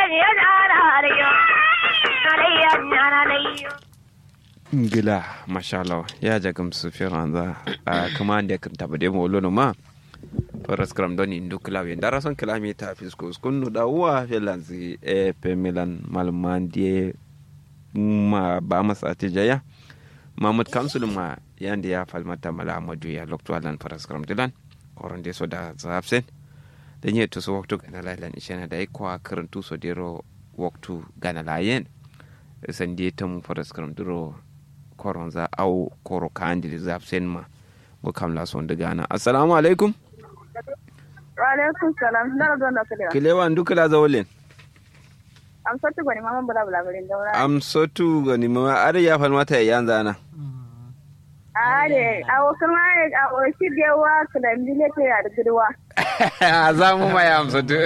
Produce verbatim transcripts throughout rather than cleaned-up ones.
gila mashallah ya jagam su firanza a kuma da kan tabade mo lono ma faras kram doni ndu klawe ndara son kilomita fisko skunu da uwa felanzi e pemilan malmandie ma ba masa tijaya mahmud kansul ma yanda ya falmata mala amadu ya lokto alan faras kram dilan koronde so da zafsen da nye to so waktu kana lailan ishana da ikwa karantu so dero waktu gana layen sandi tam faras kram duro koronza au koro kandi zafsen ma go kamla son da gana assalamu alaikum wa alaikum salam na zo na kalewa kilewa ndukala zawlen am sotu gani mama bula bula garin daura am sotu gani mama are ya falmata yan zana are awo kuma awo shi dewa kada mile ke ya dirwa za mu ma ya am sotu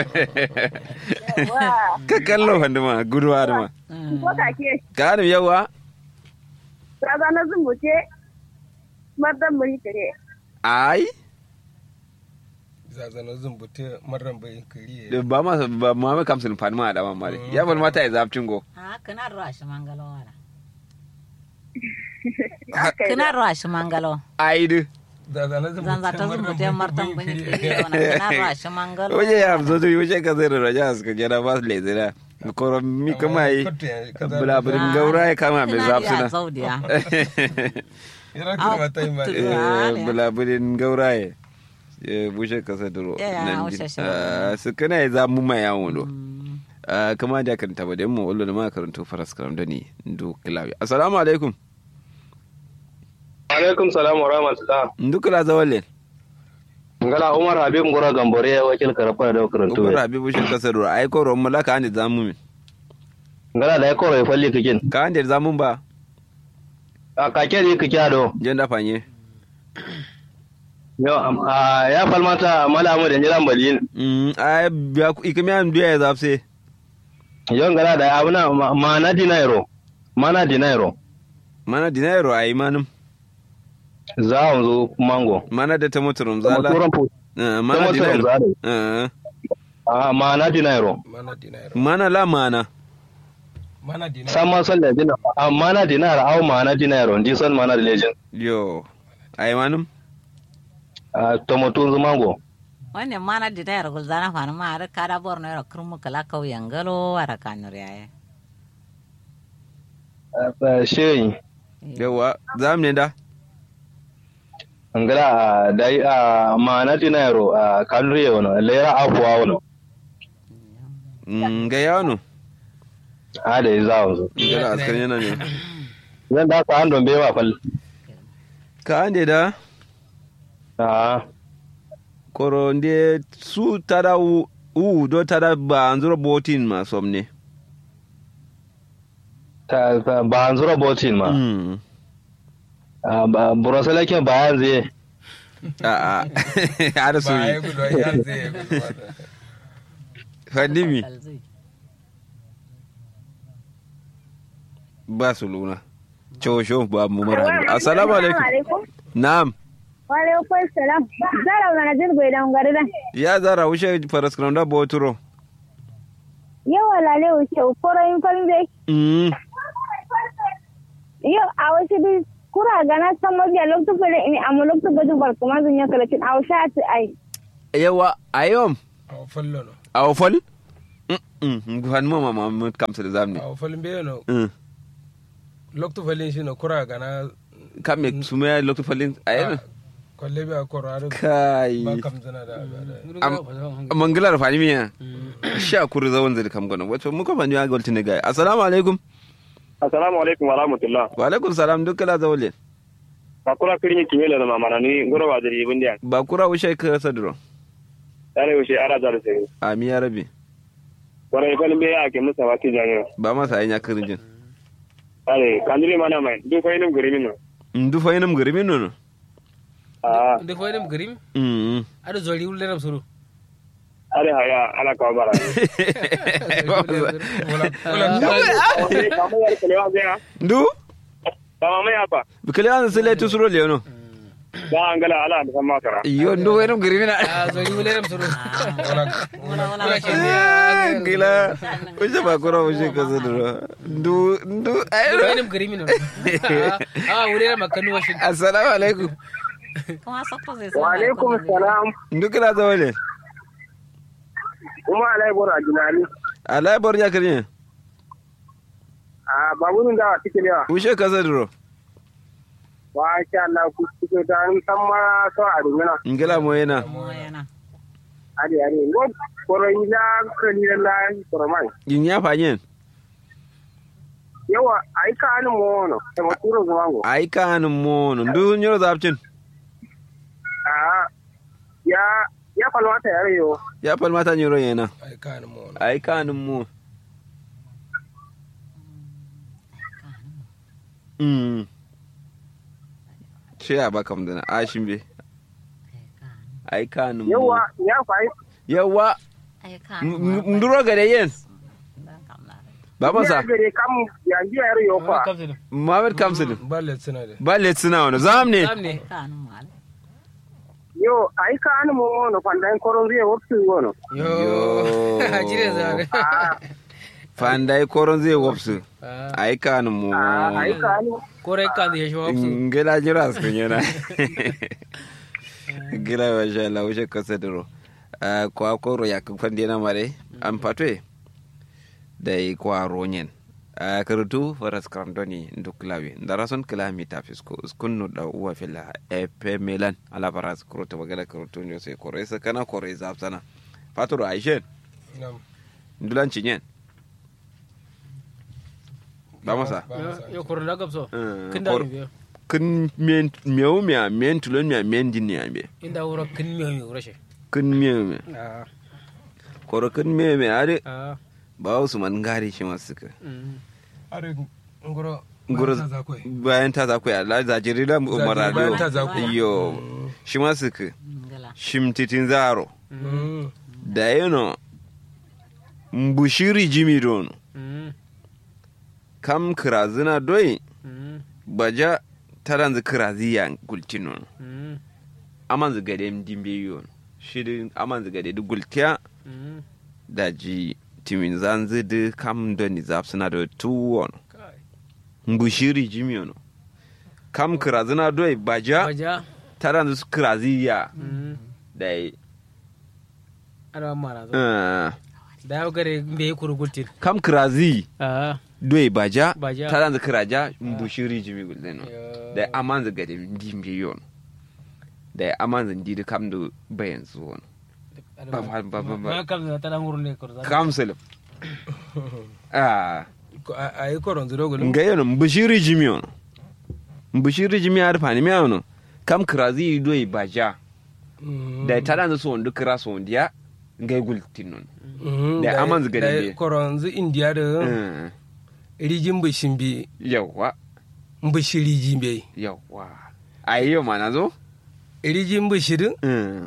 ka kallo handuma gudwa duma ko kake kanum yawa kaga na zumbuce madan muri kare ai zazana zumbute marran bai kariye ba ma ba ma kamsin fanma da mamma ya bal mata ya zafcin go ha kana rashi mangalo wala kana rashi mangalo ai du zazana zumbute zanza ta zumbute martan bani kariye kana rashi mangalo oje ya zo to yoje ka zai raja suka jira ba le zira ko mi kuma yi bula burin gaura ya kama mai zafsuna ira ki mata yi ma bula burin gaura ya bushe kasa duro nan su kana ya za mu mai yawon do kama da kan taba da mu wallo da ma karanto faras karam da ni ndu kilawi assalamu alaikum alaikum salam wa rahmatullah ndu kila zawalle ngala umar habib ngora gambore wakil karafa da karanto umar habib bushe kasa duro ai ko ron malaka an da zamu min ngala da ko rai falli kikin ka an da zamun ba a kake ne kike ado jan da fanye yo ya falmata malamu da jiran balin mm ai biya ku ikami an biya zafse yo ngala da abuna mana dinairo mana dinairo mana dinairo ai manum za mu zo mango mana da ta muturum zala mana dinairo eh ah mana dinairo mana dinairo mana la mana mana dinairo sama sallah dina mana dinairo au mana dinairo ndi son mana legend yo ai manum a tomotun zumango wanne mana dinairo gulzana fana ma har kada borno ro kurmu kala kau yangalo ara kanur yaye sheyi yawa zam ne da ngala dai a mana dinairo a kanure wono lera afwa wono nga yano a da zawo zo ngala askar yana ne zan da ka andon be wa fal ka ande da ah koro nde su tada u, u do tada ba anzuro botin ma somne ta ba anzuro botin ma mm ah ba burasala ke bayan zai a a ada su ba ai gudu ya zai gudu fadimi ba su luna chosho ba mu mara assalamu alaikum na'am wa alaikum salam zara na jirgo idan garida ya zara wuce faras kronda boturo yawa lale wuce ukoro in falin dai mm yo a wasu bi kura gana san mabiya lokacin fere in amma lokacin gajin barkuma zan yanka lakin a washa ta ai yawa ayom a fallo no aw fol mm fan mama mamut kamsa da zamne a fallo be no mm lokto falin shi no kura gana kamme sumaya lokto falin ayena kwalle be akoro aro kai ba kam zana da mangilar fani miya sha kuri zawon zai kam gona wato muka fani ya golti ne gai assalamu alaikum assalamu alaikum wa rahmatullah wa alaikum salam dukkala zawle bakura kirin kimela na mamana ni goro wa dari bundiya ba kura ushe ka sadro dare ushe ara da sai ami ya rabi wara ifalin be ya ke musa wati jami'a ba ma sai nya kirin ale kandire mana mai du fa inum gurimin no ndu fa inum gurimin no ah da fa dem grim mm ada zori ulle ram suru ale haya ala ka bara wala wala ndu tama mai apa bikale an sele tu suro leono da an gala ala da sama kara Yo ndo weno girimina. Ah, so ni uleram suru. Wala. Wala wala. Wala shi. Gila. Uje ba koro uje kaza duro. Ndu ndu ayo. Uleram girimina. Ah, uleram makanu washin. Assalamu alaikum. Kuma sokko zai wa alaikum salam Ndu kila zawale. kuma alai bora jinani Ala bor ya kirin. a babunun da kike lewa Uje kaza duro. wa sha Allah ku kike da an san ma so a dungana Ngila mo yana. moyana. ari ari ngo koron ya kani la koromai Yin ya fanyen. yawa ai ka an mo no e mo turo zuwango Ai kan mo ndu nyoro zapcin. a ya ya falwata yare yo Ya falmata nyoro yana. Ai kan mo. Ai kan mo. Mm. Shi ya baka mudana ashin be. Ai kan mo. yawa ya fai Yawa. Ai ka. Nduro gare yen. Baban sa. ya gare kam ya ji yare yo fa Kapsin. Muhammad Kamsil. Balle suna da. Ba let suna wani zam ne. Sam ne. Ka nu mal. yo ai ka an mo no fandan koron zai wurtu wono Yo. Yo. Jire zare. a Fandai koron zai wopsu. Ah, Ai kan mo. a ai ka an kore kan da shi wa su. Ngela jira su yana. Ngela wa sha Allah wuce kasa duro. Ah kwa koro ya kan fande na mare. Am patwe. Dai kwa ronyen. Ah karutu faras krandoni nduklawi. Ndarason kilami tafisko. Skunu da uwa fila epe melan ala faras kuruta bagala karutu nyo se kore sa kana kore zapsana. Faturo Aisha. Nam. Ndulan cinyen. Vamos a. Yo kore da gabso. Eh, Kin da kor- biyo. Kun men mewu me men tulon me men dinni ambe. Inda wuro kin mi mi wuro shi. Kun mewu me. Ah. Koro kun mewu me are Ah. ba su man gari shi masu ka. Mm. Are ngoro. Ngoro Ba za koi. bayan ta zakwai Allah zajiri da Umar Zajiri bayan ta Radio. zakwai. Yo. Shi masu ka. Ngala. Shim titin zaro. Mm. Da yano mbushiri jimi don. Mm. Kam kirazina doi Mm. baja taranzu kirazi ya gultinon. Mm. Amanzu gade mdimbe yon. Shirin amanzu gade du gultiya Mm. da ji timin zanzu du kam doni zapsuna da tuwon. Kai. Mbushiri jimi yono. Kam kirazina doi baja Baja. taranzu su kirazi ya Mm. da Ara mara zo. uh, Da ya gare be kuru gultin. kam kirazi Ah. doi baja Baja. taranzu kiraja mbushiri jimi gulzeno. Yo. Da amanzu gade mdimbe yon. Da amanzu ndidi kam do bayan zuwon. Ba ba ba ba. Ma kam da tara nguru ne koro. Kam selim. Ah. Ai koron zuro gulu. Nga yono mbushiri jimi yono. Mbushiri jimi arfani mi yono. Kam kirazi doi baja. Da taranzu so ndu kira so ndiya ngai gultinon. Da amanzu gade be. Koron zu indiya da Mm. rijin bishin bi Yawwa, bishi rijin bai. yawwa. Ayyo mana zo? Rijin bishirin Mm.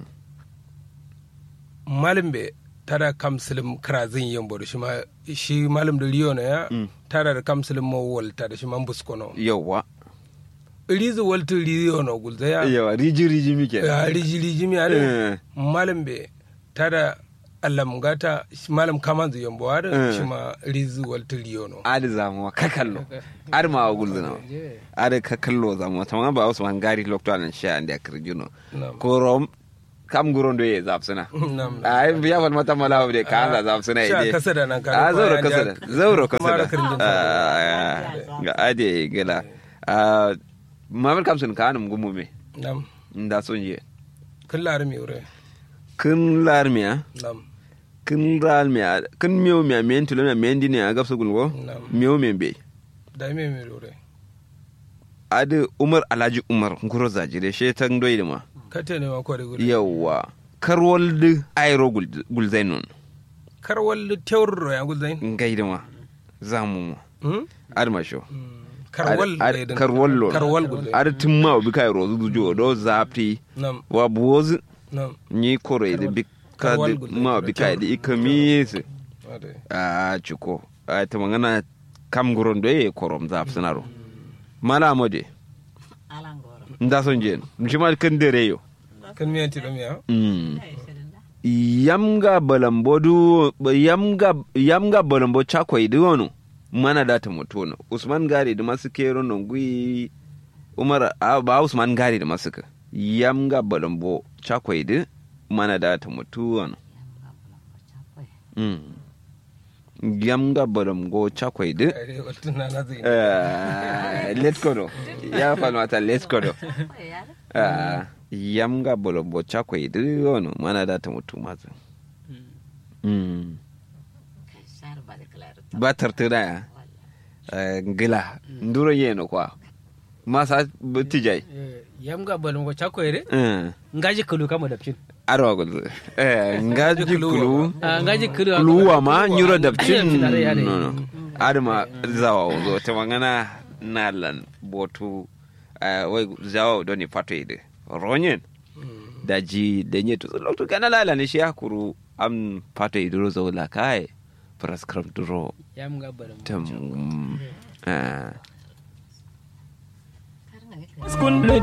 malam be tara kamsilim krazin yin bodo shi ma shi malam da riyo na ya Mm. tara da kamsilim mawal tara shi man buskono. Yawwa. Rizu waltu riyo na gulza ya. Yawwa, riji riji muke. Ya riji riji mi are. Eh. Malam be tara allam gata shi malam kaman zu yin bodo Eh. shi ma rizu waltu riyo no. Adi zamuwa kakallo. Adi ma wa gulzuna. Adi kakallo zamuwa. Tamama ba wasu hangari lokto alan sha andi akirjuno. Nam. Korom kam guron do ye zapsuna. Nam. Ai biya fal mata mala de ka za zapsuna Sha ide. kasa da nan ka. Ah zauro kasa da. Zauro kasa Mara da. kirjin Ah, ga ade gela. Ah mamal kamsun ka anum gumu me. Nam. Nda son ye. Kullar mi wure. Kun larmiya. Nam. Kun ralmiya. Kun miyo miya men tulo miya men dini a gafsa gulgo. Nam. Miyo men be. Da me mi wure. Adi Umar Alhaji Umar nguro zajire she tan doyi ma. Kate ne ma ko da gure. Yawwa. Karwal de airo gulzainon. Karwal tewr ya gulzain. Ngai da ma. Zamu mu. Hmm? Adma sho. Karwal. Ad- ad- karwal lo. Karwal gulzain. Adi timma obi kai rozu dujo do zapti. Nam. Wa buwoz Nam. ni kore de bik ka Karwal de gulzai. ma obi kai de ikamis. Ade. Ah chuko. Ah ta magana kam guron do ye korom zap sanaro. Mala mode. Alangoro. nda son jen shi ma kan dare yo kan miyan ti dum ya mm yamga balambodu yamga yamga balambo chakwai diwono mana da ta mutu no Usman Gari da masu kero non gui Umar ba Usman Gari da masu ka yamga balambo chakwai di mana da ta mutu no mm yamga balambo chakwai di let's go no ya fa no ta let's go no yamga balambo chakwai di no mana da ta mutu mazu mm ba tartira ya ngila nduro yeno kwa masa tijai yamga balon ko chakoyre ngaji kulu kama dapcin arwa gulu eh ngaji kulu ngaji kulu kulu wa ma nyuro dapcin no no adama zawa zo ta wangana nalan botu wai zawa doni fato ide ronyen daji denye to lokto kana lala ne shi hakuru am fato idro zo la kai prescribe duro yam gabaram tam ah skun